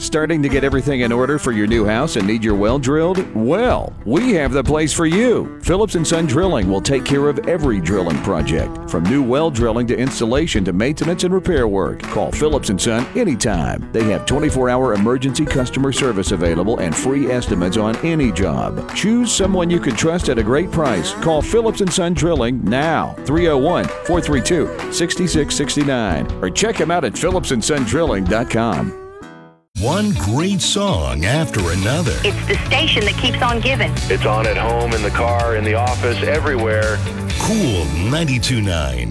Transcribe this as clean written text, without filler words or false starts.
starting to get everything in order for your new house and need your well drilled? Well, we have the place for you. Phillips & Son Drilling will take care of every drilling project, from new well drilling to installation to maintenance and repair work. Call Phillips & Son anytime. They have 24-hour emergency customer service available and free estimates on any job. Choose someone you can trust at a great price. Call Phillips & Son Drilling now, 301-432-6669, or check them out at phillipsandsondrilling.com. One great song after another. It's the station that keeps on giving. It's on at home, in the car, in the office, everywhere. Cool 92.9.